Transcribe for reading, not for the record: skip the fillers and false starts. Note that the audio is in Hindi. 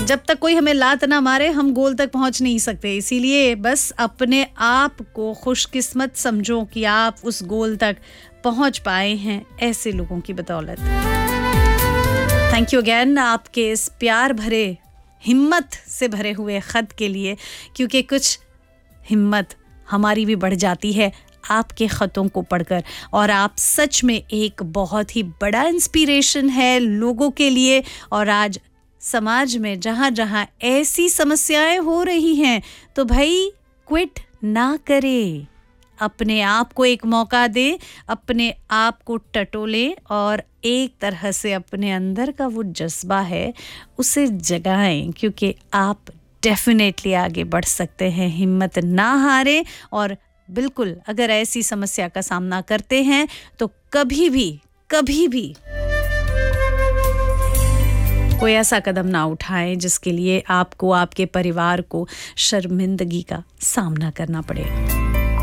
जब तक कोई हमें लात ना मारे हम गोल तक पहुंच नहीं सकते। इसीलिए बस अपने आप को खुशकिस्मत समझो कि आप उस गोल तक पहुंच पाए हैं ऐसे लोगों की बदौलत। थैंक यू अगेन आपके इस प्यार भरे, हिम्मत से भरे हुए खत के लिए, क्योंकि कुछ हिम्मत हमारी भी बढ़ जाती है आपके खतों को पढ़कर। और आप सच में एक बहुत ही बड़ा इंस्पिरेशन है लोगों के लिए। और आज समाज में जहाँ जहाँ ऐसी समस्याएं हो रही हैं तो भाई क्विट ना करे, अपने आप को एक मौका दे, अपने आप को टटोले और एक तरह से अपने अंदर का वो जज्बा है उसे जगाएं, क्योंकि आप डेफिनेटली आगे बढ़ सकते हैं। हिम्मत ना हारें और बिल्कुल अगर ऐसी समस्या का सामना करते हैं तो कभी भी कोई ऐसा कदम ना उठाएं जिसके लिए आपको, आपके परिवार को शर्मिंदगी का सामना करना पड़े।